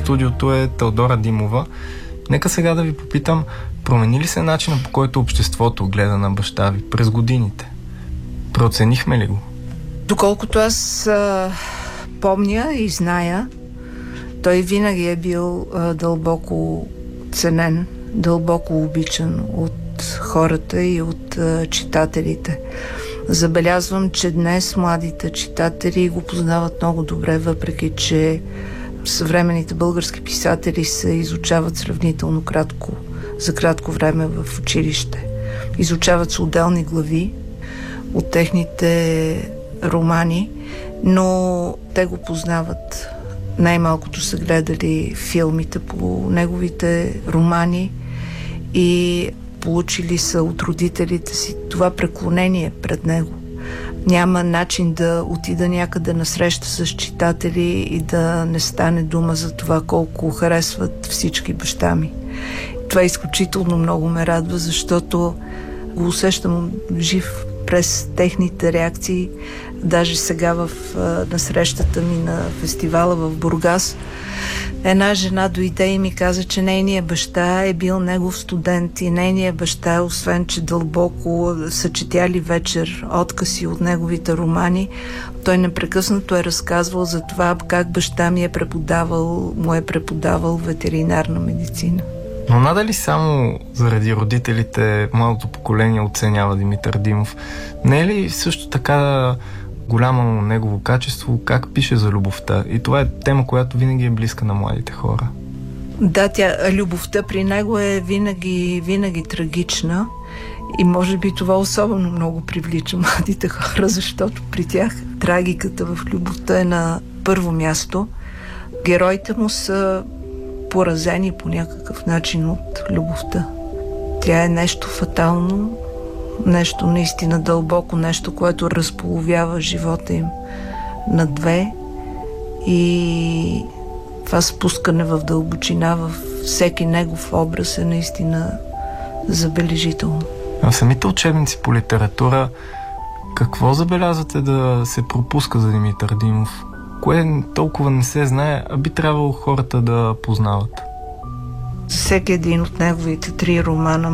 студиото е Теодора Димова. Нека сега да ви попитам, промени ли се начина, по който обществото гледа на баща ви през годините? Преоценихме ли го? Доколкото аз помня и зная, той винаги е бил дълбоко ценен, дълбоко обичан от хората и от читателите. Забелязвам, че днес младите читатели го познават много добре, въпреки че съвременните български писатели се изучават сравнително за кратко време в училище. Изучават се отделни глави от техните романи, но те го познават. Най-малкото са гледали филмите по неговите романи и получили са от родителите си това преклонение пред него. Няма начин да отида някъде на среща с читатели и да не стане дума за това колко харесват всички баща ми. Това изключително много ме радва, защото го усещам жив през техните реакции. Даже сега на срещата ми на фестивала в Бургас, една жена дойде и ми каза, че нейният баща е бил негов студент и нейният баща, освен че дълбоко са четяли вечер откъси от неговите романи, той непрекъснато е разказвал за това как баща ми му е преподавал ветеринарна медицина. Но надали само заради родителите младото поколение оценява Димитър Димов? Не е ли също така голямо негово качество как пише за любовта? И това е тема, която винаги е близка на младите хора. Да, любовта при него е винаги трагична и може би това особено много привлича младите хора, защото при тях трагиката в любовта е на първо място. Героите му са поразени по някакъв начин от любовта. Тя е нещо фатално, нещо наистина дълбоко, нещо, което разполовява живота им на две и това спускане в дълбочина във всеки негов образ е наистина забележително. В самите учебници по литература какво забелязвате да се пропуска за Димитър Димов? Кое толкова не се знае, а би трябвало хората да познават? Всеки един от неговите 3 романа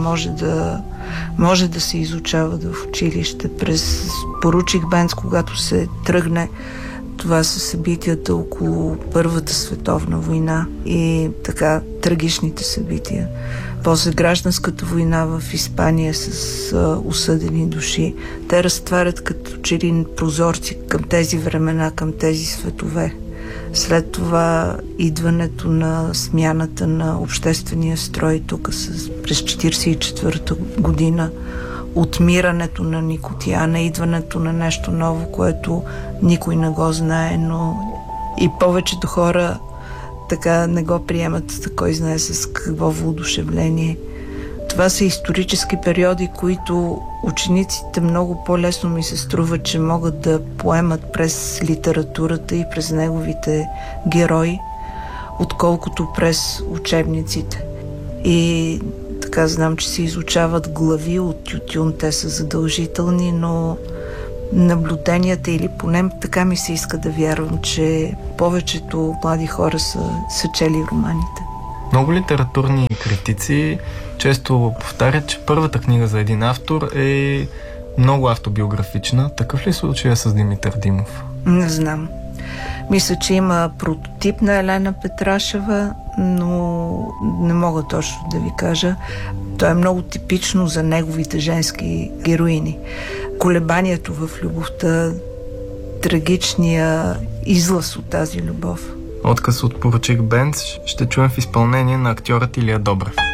може да се изучава в училище. През Поручик Бенц, когато се тръгне, това са събитията около Първата световна война и така трагичните събития. После гражданската война в Испания с осъдени души. Те разтварят като че ли прозорци към тези времена, към тези светове. След това идването на смяната на обществения строй тук през 1944 година, отмирането на Никотияна, идването на нещо ново, което никой не го знае, но и повечето хора така не го приемат, кой знае с какво въодушевление. Това са исторически периоди, които учениците много по-лесно ми се струва, че могат да поемат през литературата и през неговите герои, отколкото през учебниците. И така знам, че се изучават глави от Тютюн, те са задължителни, но наблюденията, или поне така ми се иска да вярвам, че повечето млади хора са чели романите. Много литературни критици често повтарят, че първата книга за един автор е много автобиографична. Такъв ли случай е с Димитър Димов? Не знам. Мисля, че има прототип на Елена Петрашева, но не мога точно да ви кажа. То е много типично за неговите женски героини. Колебанието в любовта, трагичния излаз от тази любов. Отказ от Поручик Бенц ще чуем в изпълнение на актьорът Илия Добрев.